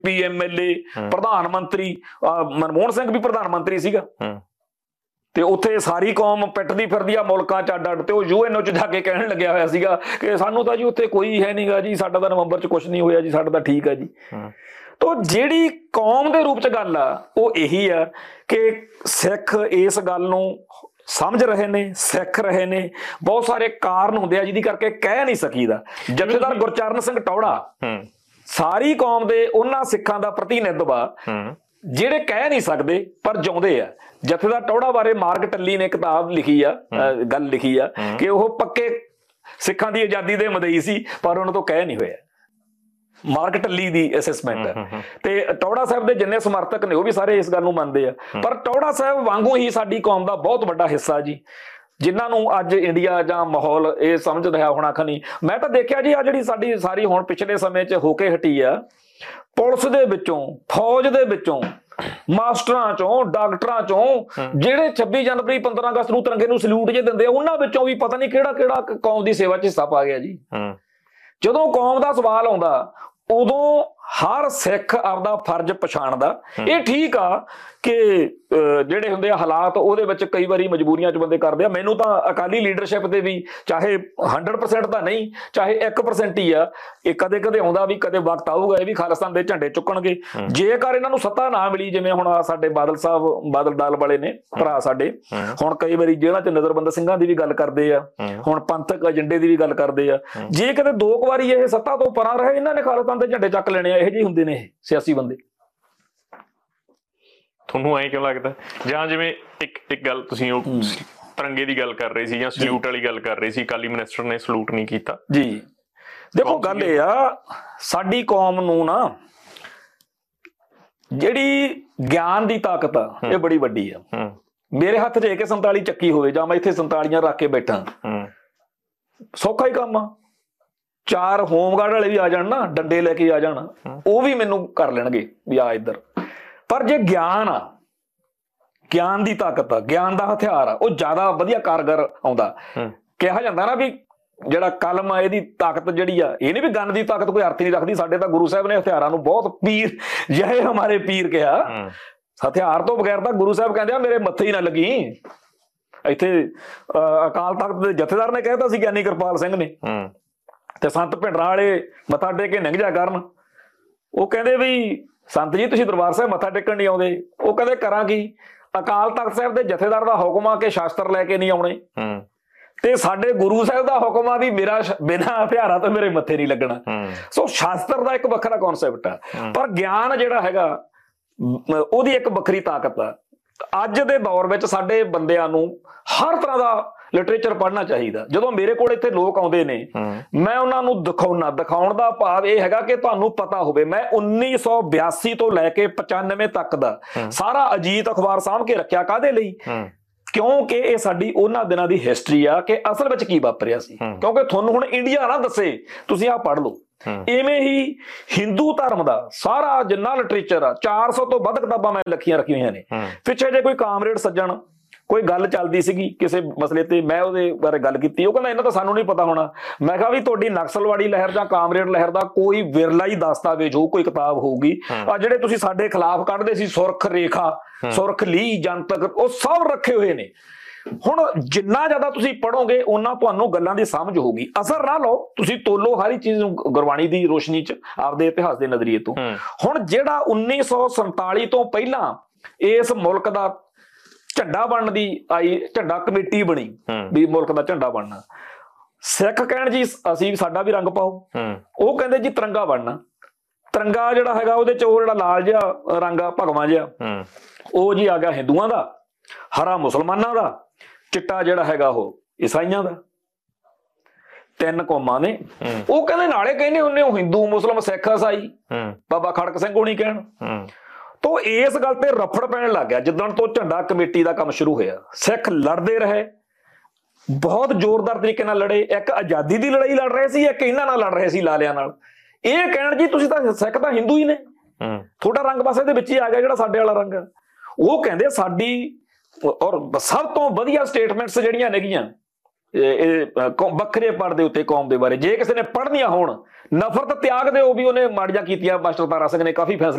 MLA, ਪ੍ਰਧਾਨ ਮੰਤਰੀ, ਮਨਮੋਹਨ ਸਿੰਘ ਵੀ ਪ੍ਰਧਾਨ ਮੰਤਰੀ ਸੀਗਾ, ਤੇ ਉੱਥੇ ਸਾਰੀ ਕੌਮ ਪਿੱਟਦੀ ਫਿਰਦੀ ਆ ਮੁਲਕਾਂ ਚ ਅੱਡ ਅੱਡ, ਤੇ ਉਹ UN ਚ ਜਾ ਕੇ ਕਹਿਣ ਲੱਗਿਆ ਹੋਇਆ ਸੀਗਾ ਕਿ ਸਾਨੂੰ ਤਾਂ ਜੀ ਉੱਥੇ ਕੋਈ ਹੈ ਨਹੀਂਗਾ ਜੀ, ਸਾਡਾ ਤਾਂ ਨਵੰਬਰ ਚ ਕੁਛ ਨਹੀਂ ਹੋਇਆ ਜੀ, ਸਾਡਾ ਤਾਂ ਠੀਕ ਆ ਜੀ। ਤੋ ਜਿਹੜੀ ਕੌਮ ਦੇ ਰੂਪ ਚ ਗੱਲ ਆ ਉਹ ਇਹੀ ਆ ਕਿ ਸਿੱਖ ਇਸ ਗੱਲ ਨੂੰ ਸਮਝ ਰਹੇ ਨੇ, ਸਿੱਖ ਰਹੇ ਨੇ। ਬਹੁਤ ਸਾਰੇ ਕਾਰਨ ਹੁੰਦੇ ਆ ਜਿਹਦੀ ਕਰਕੇ ਕਹਿ ਨਹੀਂ ਸਕੀਦਾ। ਜਥੇਦਾਰ ਗੁਰਚਰਨ ਸਿੰਘ ਟੌਹੜਾ ਸਾਰੀ ਕੌਮ ਦੇ ਉਹਨਾਂ ਸਿੱਖਾਂ ਦਾ ਪ੍ਰਤੀਨਿਧ ਆ ਜਿਹੜੇ ਕਹਿ ਨਹੀਂ ਸਕਦੇ ਪਰ ਜਿਉਂਦੇ ਆ। ਜਥੇਦਾਰ ਟੌਹੜਾ ਬਾਰੇ ਮਾਰਗ ਟੱਲੀ ਨੇ ਕਿਤਾਬ ਲਿਖੀ ਆ, ਗੱਲ ਲਿਖੀ ਆ ਕਿ ਉਹ ਪੱਕੇ ਸਿੱਖਾਂ ਦੀ ਆਜ਼ਾਦੀ ਦੇ ਮਦਈ ਸੀ ਪਰ ਉਹਨਾਂ ਤੋਂ ਕਹਿ ਨਹੀਂ ਹੋਇਆ। ਮਾਰਗ ਟੱਲੀ ਦੀ ਅਸੈਸਮੈਂਟ ਹੈ। ਤੇ ਟੌਹੜਾ ਸਾਹਿਬ ਦੇ ਜਿੰਨੇ ਸਮਰਥਕ ਨੇ ਉਹ ਵੀ ਸਾਰੇ ਇਸ ਗੱਲ ਨੂੰ ਮੰਨਦੇ ਆ, ਪਰ ਟੌਹੜਾ ਸਾਹਿਬ ਵਾਂਗੂ ਹੀ ਸਾਡੀ ਕੌਮ ਦਾ ਬਹੁਤ ਵੱਡਾ ਹਿੱਸਾ ਜੀ, ਜਿਨ੍ਹਾਂ ਨੂੰ ਅੱਜ ਇੰਡੀਆ ਜਾਂ ਮਾਹੌਲ ਇਹ ਸਮਝ ਰਿਹਾ ਹੋਣਾ ਖਨੀ। ਮੈਂ ਤਾਂ ਦੇਖਿਆ ਜੀ ਆ ਜਿਹੜੀ ਸਾਡੀ ਸਾਰੀ ਹੁਣ ਪਿਛਲੇ ਸਮੇਂ 'ਚ ਹੋ ਕੇ ਹਟੀ ਆ, ਪੁਲਿਸ ਦੇ ਵਿੱਚੋਂ, ਫੌਜ ਦੇ ਵਿੱਚੋਂ, ਮਾਸਟਰਾਂ ਚੋਂ, ਡਾਕਟਰਾਂ ਚੋਂ, ਜਿਹੜੇ 26 ਜਨਵਰੀ 15 ਅਗਸਤ ਨੂੰ ਤਿਰੰਗੇ ਨੂੰ ਸਲੂਟ ਜੇ ਦਿੰਦੇ ਆ, ਉਹਨਾਂ ਵਿੱਚੋਂ ਵੀ ਪਤਾ ਨਹੀਂ ਕਿਹੜਾ ਕਿਹੜਾ ਕੌਮ ਦੀ ਸੇਵਾ 'ਚ ਹਿੱਸਾ ਪਾ ਗਿਆ ਜੀ। ਜਦੋਂ ਕੌਮ ਦਾ ਸਵਾਲ ਆਉਂਦਾ ਉਦੋਂ ਹਰ ਸਿੱਖ ਆਪਦਾ ਫਰਜ਼ ਪਛਾਣਦਾ। ਇਹ ਠੀਕ ਆ ਕਿ ਜਿਹੜੇ ਹੁੰਦੇ ਆ ਹਾਲਾਤ ਉਹਦੇ ਵਿੱਚ ਕਈ ਵਾਰੀ ਮਜਬੂਰੀਆਂ 'ਚ ਬੰਦੇ ਕਰਦੇ ਆ। ਮੈਨੂੰ ਤਾਂ ਅਕਾਲੀ ਲੀਡਰਸ਼ਿਪ ਦੇ ਵੀ ਚਾਹੇ 100% ਤਾਂ ਨਹੀਂ, ਚਾਹੇ 1% ਹੀ ਆ, ਇਹ ਕਦੇ ਕਦੇ ਆਉਂਦਾ ਵੀ ਕਦੇ ਵਕਤ ਆਊਗਾ ਇਹ ਵੀ ਖਾਲਿਸਤਾਨ ਦੇ ਝੰਡੇ ਚੁੱਕਣਗੇ ਜੇਕਰ ਇਹਨਾਂ ਨੂੰ ਸੱਤਾ ਨਾ ਮਿਲੀ। ਜਿਵੇਂ ਹੁਣ ਸਾਡੇ ਬਾਦਲ ਸਾਹਿਬ, ਬਾਦਲ ਦਲ ਵਾਲੇ ਨੇ ਭਰਾ ਸਾਡੇ, ਹੁਣ ਕਈ ਵਾਰੀ ਜੇਲ੍ਹਾਂ 'ਚ ਨਜ਼ਰਬੰਦ ਸਿੰਘਾਂ ਦੀ ਵੀ ਗੱਲ ਕਰਦੇ ਆ, ਹੁਣ ਪੰਥਕ ਏਜੰਡੇ ਦੀ ਵੀ ਗੱਲ ਕਰਦੇ ਆ। ਜੇ ਕਿਤੇ 2 ਵਾਰੀ ਇਹ ਸੱਤਾ ਤੋਂ ਪਰਾਂ ਰਹੇ, ਇਹਨਾਂ ਨੇ ਖਾਲਿਸਤਾਨ ਦੇ ਝੰਡੇ ਚੱਕ ਲੈਣੇ ਆ। ਇਹੋ ਜਿਹੇ ਹੁੰਦੇ ਨੇ ਇਹ ਸਿਆਸੀ ਬੰਦੇ। ਤੁਹਾਨੂੰ ਐਂ ਕਿਉਂ ਲੱਗਦਾ? ਜਾਂ ਜਿਵੇਂ ਇੱਕ ਗੱਲ ਤੁਸੀਂ ਉਹ ਤਿਰੰਗੇ ਦੀ ਗੱਲ ਕਰ ਰਹੇ ਸੀ ਜਾਂ ਸਲੂਟ ਵਾਲੀ ਗੱਲ ਕਰ ਰਹੇ ਸੀ, ਅਕਾਲੀ ਮਿਨਿਸਟਰ ਨੇ ਸਲੂਟ ਨਹੀਂ ਕੀਤਾ ਜੀ। ਦੇਖੋ ਗੱਲ ਇਹ ਆ, ਸਾਡੀ ਕੌਮ ਨੂੰ ਨਾ ਜਿਹੜੀ ਗਿਆਨ ਦੀ ਤਾਕਤ ਆ ਇਹ ਬੜੀ ਵੱਡੀ ਆ। ਮੇਰੇ ਹੱਥ 'ਚ AK-47 ਚੱਕੀ ਹੋਵੇ ਜਾਂ ਮੈਂ ਇੱਥੇ 47 ਰੱਖ ਕੇ ਬੈਠਾ, ਸੌਖਾ ਹੀ ਕੰਮ ਆ। 4 ਹੋਮਗਾਰਡ ਵਾਲੇ ਵੀ ਆ ਜਾਣ ਨਾ, ਡੰਡੇ ਲੈ ਕੇ ਆ ਜਾਣ, ਉਹ ਵੀ ਮੈਨੂੰ ਕਰ ਲੈਣਗੇ ਵੀ ਆ ਇੱਧਰ। ਪਰ ਜੇ ਗਿਆਨ ਆ, ਗਿਆਨ ਦੀ ਤਾਕਤ ਆ, ਗਿਆਨ ਦਾ ਹਥਿਆਰ ਆ, ਉਹ ਜ਼ਿਆਦਾ ਵਧੀਆ ਕਾਰਗਰ ਆਉਂਦਾ। ਕਿਹਾ ਜਾਂਦਾ ਨਾ ਵੀ ਜਿਹੜਾ ਕਲਮ ਆ ਇਹਦੀ ਤਾਕਤ ਜਿਹੜੀ ਆ, ਇਹ ਨਹੀਂ ਵੀ ਗੰਨ ਦੀ ਤਾਕਤ ਕੋਈ ਅਰਥ ਨਹੀਂ ਰੱਖਦੀ। ਸਾਡੇ ਤਾਂ ਗੁਰੂ ਸਾਹਿਬ ਨੇ ਹਥਿਆਰਾਂ ਨੂੰ ਬਹੁਤ ਪੀਰ ਜਿਹੇ ਹਮਾਰੇ ਪੀਰ ਕਿਹਾ। ਹਥਿਆਰ ਤੋਂ ਬਗੈਰ ਤਾਂ ਗੁਰੂ ਸਾਹਿਬ ਕਹਿੰਦੇ ਆ ਮੇਰੇ ਮੱਥੇ ਹੀ ਨਾ ਲੱਗੀ। ਇੱਥੇ ਅਕਾਲ ਤਖਤ ਦੇ ਜਥੇਦਾਰ ਨੇ ਕਹਿਤਾ ਸੀ ਗਿਆਨੀ ਕਿਰਪਾਲ ਸਿੰਘ ਨੇ, ਤੇ ਸੰਤ ਭਿੰਡਰਾਂ ਵਾਲੇ ਮੱਥਾ ਟੇਕ ਕੇ ਲੰਘ ਜਾ ਕਰਨ। ਉਹ ਕਹਿੰਦੇ ਵੀ ਸੰਤ ਜੀ ਤੁਸੀਂ ਦਰਬਾਰ ਸਾਹਿਬ ਮੱਥਾ ਟੇਕਣ ਨਹੀਂ ਆਉਂਦੇ। ਉਹ ਕਹਿੰਦੇ ਕਰਾਂ ਕੀ, ਅਕਾਲ ਤਖਤ ਸਾਹਿਬ ਦੇ ਜਥੇਦਾਰ ਦਾ ਹੁਕਮ ਆ ਕਿ ਸ਼ਾਸਤਰ ਲੈ ਕੇ ਨਹੀਂ ਆਉਣੇ, ਤੇ ਸਾਡੇ ਗੁਰੂ ਸਾਹਿਬ ਦਾ ਹੁਕਮ ਆ ਵੀ ਮੇਰਾ ਬਿਨਾਂ ਹਥਿਆਰਾਂ ਤੋਂ ਮੇਰੇ ਮੱਥੇ ਨਹੀਂ ਲੱਗਣਾ। ਸੋ ਸ਼ਾਸਤਰ ਦਾ ਇੱਕ ਵੱਖਰਾ ਕਨਸੈਪਟ ਆ, ਪਰ ਗਿਆਨ ਜਿਹੜਾ ਹੈਗਾ ਉਹਦੀ ਇੱਕ ਵੱਖਰੀ ਤਾਕਤ ਆ। ਅੱਜ ਦੇ ਦੌਰ ਵਿੱਚ ਸਾਡੇ ਬੰਦਿਆਂ ਨੂੰ ਹਰ ਤਰ੍ਹਾਂ ਦਾ ਲਿਟਰੇਚਰ ਪੜ੍ਹਨਾ ਚਾਹੀਦਾ। ਜਦੋਂ ਮੇਰੇ ਕੋਲ ਇੱਥੇ ਲੋਕ ਆਉਂਦੇ ਨੇ, ਮੈਂ ਉਹਨਾਂ ਨੂੰ ਦਿਖਾਉਣ ਦਾ ਭਾਵ ਇਹ ਹੈਗਾ ਕਿ ਤੁਹਾਨੂੰ ਪਤਾ ਹੋਵੇ ਮੈਂ 1982 ਤੋਂ ਲੈ ਕੇ 95 ਤੱਕ ਦਾ ਸਾਰਾ ਅਜੀਤ ਅਖਬਾਰ ਸਾਂਭ ਕੇ ਰੱਖਿਆ। ਕਾਹਦੇ ਲਈ? ਕਿਉਂਕਿ ਇਹ ਸਾਡੀ ਉਹਨਾਂ ਦਿਨਾਂ ਦੀ ਹਿਸਟਰੀ ਆ ਕਿ ਅਸਲ ਵਿੱਚ ਕੀ ਵਾਪਰਿਆ ਸੀ। ਕਿਉਂਕਿ ਤੁਹਾਨੂੰ ਹੁਣ ਇੰਡੀਆ ਨਾ ਦੱਸੇ, ਤੁਸੀਂ ਆਹ ਪੜ੍ਹ ਲਓ। ਇਵੇਂ ਹੀ ਹਿੰਦੂ ਧਰਮ ਦਾ ਸਾਰਾ ਜਿੰਨਾ ਲਿਟਰੇਚਰ ਆ, 400 ਤੋਂ ਵੱਧ ਕਿਤਾਬਾਂ ਮੈਂ ਰੱਖੀਆਂ ਹੋਈਆਂ ਨੇ। ਪਿੱਛੇ ਜੇ ਕੋਈ ਕਾਮਰੇਡ ਸੱਜਣ, ਕੋਈ ਗੱਲ ਚੱਲਦੀ ਸੀਗੀ ਕਿਸੇ ਮਸਲੇ ਤੇ, ਮੈਂ ਉਹਦੇ ਬਾਰੇ ਗੱਲ ਕੀਤੀ। ਉਹ ਕਹਿੰਦਾ ਇਹਨਾਂ ਤਾਂ ਸਾਨੂੰ ਨਹੀਂ ਪਤਾ ਹੋਣਾ। ਮੈਂ ਕਿਹਾ ਵੀ ਤੁਹਾਡੀ ਨਕਸਲਵਾੜੀ ਲਹਿਰ ਜਾਂ ਕਾਮਰੇਡ ਲਹਿਰ ਦਾ ਕੋਈ ਵਿਰਲਾ ਹੀ ਦਸਤਾਵੇਜ਼ ਹੋਊ, ਕੋਈ ਕਿਤਾਬ ਹੋਊਗੀ। ਆ ਜਿਹੜੇ ਤੁਸੀਂ ਸਾਡੇ ਖਿਲਾਫ ਕੱਢਦੇ ਸੀ, ਸੁਰਖ ਰੇਖਾ, ਸੁਰਖ ਲੀ, ਜਨਤਕ, ਉਹ ਸਭ ਰੱਖੇ ਹੋਏ ਨੇ। ਹੁਣ ਜਿੰਨਾ ਜ਼ਿਆਦਾ ਤੁਸੀਂ ਪੜ੍ਹੋਗੇ ਉਹਨਾਂ ਤੁਹਾਨੂੰ ਗੱਲਾਂ ਦੀ ਸਮਝ ਹੋਊਗੀ। ਅਸਰ ਨਾ ਲਓ, ਤੁਸੀਂ ਤੋਲੋ ਹਰ ਚੀਜ਼ ਨੂੰ ਗੁਰਬਾਣੀ ਦੀ ਰੋਸ਼ਨੀ 'ਚ, ਆਪਦੇ ਇਤਿਹਾਸ ਦੇ ਨਜ਼ਰੀਏ ਤੋਂ। ਹੁਣ ਜਿਹੜਾ 1947 ਤੋਂ ਪਹਿਲਾਂ ਇਸ ਮੁਲਕ ਦਾ ਝੰਡਾ ਬਣਨ ਦੀ ਆਈ, ਝੰਡਾ ਕਮੇਟੀ ਬਣੀ ਵੀ ਮੁਲਕ ਦਾ ਝੰਡਾ ਬਣਨਾ। ਸਿੱਖ ਕਹਿਣ ਜੀ ਅਸੀਂ ਸਾਡਾ ਵੀ ਰੰਗ ਪਾਓ, ਉਹ ਕਹਿੰਦੇ ਜੀ ਤਿਰੰਗਾ ਬਣਨਾ। ਤਿਰੰਗਾ ਜਿਹੜਾ ਹੈਗਾ ਉਹਦੇ 'ਚ ਉਹ ਜਿਹੜਾ ਲਾਲ ਜਿਹਾ ਰੰਗ ਆ, ਭਗਵਾਂ ਜਿਹਾ, ਉਹ ਜੀ ਆ ਗਿਆ ਹਿੰਦੂਆਂ ਦਾ, ਹਰਾ ਮੁਸਲਮਾਨਾਂ ਦਾ, ਚਿੱਟਾ ਜਿਹੜਾ ਹੈਗਾ ਉਹ ਈਸਾਈਆਂ ਦਾ। 3 ਕੌਮਾਂ ਨੇ। ਉਹ ਕਹਿੰਦੇ ਨਾਲੇ ਕਹਿੰਦੇ ਹੁੰਦੇ ਉਹ ਹਿੰਦੂ, ਮੁਸਲਮ, ਸਿੱਖ, ਈਸਾਈ। ਬਾਬਾ ਖੜਕ ਸਿੰਘ ਹੋਣੀ ਕਹਿਣ। ਤੋ ਇਸ ਗੱਲ ਤੇ ਰਫੜ ਪੈਣ ਲੱਗ ਗਿਆ ਜਿੱਦਣ ਤੋਂ ਝੰਡਾ ਕਮੇਟੀ ਦਾ ਕੰਮ ਸ਼ੁਰੂ ਹੋਇਆ। ਸਿੱਖ ਲੜਦੇ ਰਹੇ, ਬਹੁਤ ਜ਼ੋਰਦਾਰ ਤਰੀਕੇ ਨਾਲ ਲੜੇ। ਇੱਕ ਆਜ਼ਾਦੀ ਦੀ ਲੜਾਈ ਲੜ ਰਹੇ ਸੀ, ਇੱਕ ਇਹਨਾਂ ਨਾਲ ਲੜ ਰਹੇ ਸੀ, ਲਾਲਿਆਂ ਨਾਲ। ਇਹ ਕਹਿਣ ਜੀ ਤੁਸੀਂ ਤਾਂ ਸਿੱਖ ਤਾਂ ਹਿੰਦੂ ਹੀ ਨੇ, ਤੁਹਾਡਾ ਰੰਗ ਬਸ ਇਹਦੇ ਵਿੱਚ ਹੀ ਆ ਗਿਆ ਜਿਹੜਾ ਸਾਡੇ ਵਾਲਾ ਰੰਗ। ਉਹ ਕਹਿੰਦੇ ਸਾਡੀ ਔਰ ਸਭ ਤੋਂ ਵਧੀਆ ਸਟੇਟਮੈਂਟਸ ਜਿਹੜੀਆਂ ਨੇਗੀਆਂ ਵੱਖਰੇ ਪੜ੍ਹਦੇ ਉੱਤੇ ਕੌਮ ਦੇ ਬਾਰੇ, ਜੇ ਕਿਸੇ ਨੇ ਪੜ੍ਹਨੀਆਂ ਹੋਣ, ਨਫ਼ਰਤ ਤਿਆਗ ਦਿਓ, ਵੀ ਉਹਨੇ ਮਾੜੀਆਂ ਕੀਤੀਆਂ। ਮਾਸਟਰ ਤਾਰਾ ਸਿੰਘ ਨੇ ਕਾਫੀ ਫੈਸਲੇ